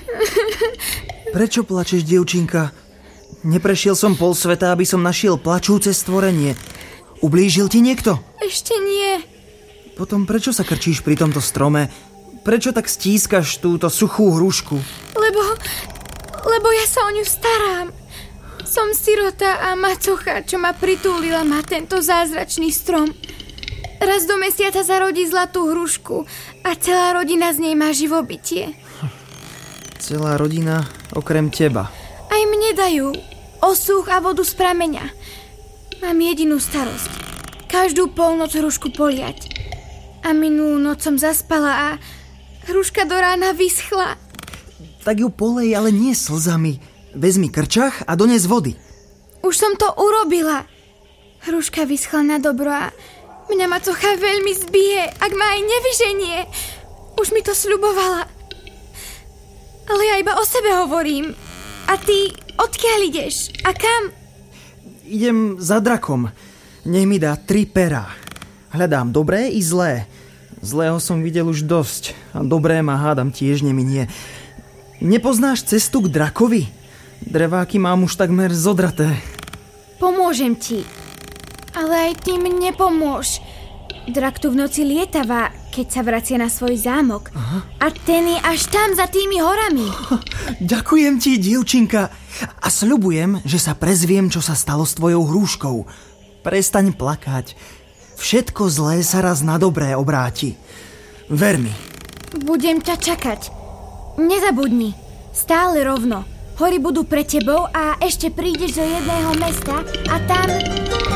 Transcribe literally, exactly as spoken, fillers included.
Prečo plačeš, dievčinka? Neprešiel som pol sveta, aby som našiel plačúce stvorenie. Ublížil ti niekto? Ešte nie. Potom prečo sa krčíš pri tomto strome? Prečo tak stískaš túto suchú hrušku? Lebo... Lebo ja sa o ňu starám. Som sirota a macocha, čo ma pritúlila ma tento zázračný strom. Raz do mesiaca zarodí zlatú hrušku a celá rodina z nej má živobytie. Celá rodina okrem teba. Aj mne dajú osuch a vodu z prameňa. Mám jedinú starosť. Každú polnoc hrušku poliať. A minulú noc som zaspala a hruška do rána vyschla. Tak ju polej, ale nie slzami. Vezmi krčach a dones vody. Už som to urobila. Hruška vyschla na dobro a mňa macocha veľmi zbije, ak ma aj nevyženie. Už mi to sľubovala. Ale ja iba o sebe hovorím. A ty, odkiaľ ideš? A kam? Idem za drakom. Nech mi dá tri perá. Hľadám dobré i zlé. Zlého som videl už dosť. A dobré ma hádam tiež neminie. Nepoznáš cestu k drakovi? Dreváky mám už takmer zodraté. Pomôžem ti. Ale aj ty mi nepomôž. Drak tu v noci lietava, keď sa vracia na svoj zámok. Aha. A ten je až tam za tými horami. Ďakujem ti, dievčinka. A sľubujem, že sa prezviem, čo sa stalo s tvojou hruškou. Prestaň plakať. Všetko zlé sa raz na dobré obráti. Ver mi. Budem ťa čakať. Nezabudni. Stále rovno. Hory budú pre tebou a ešte prídeš do jedného mesta a tam...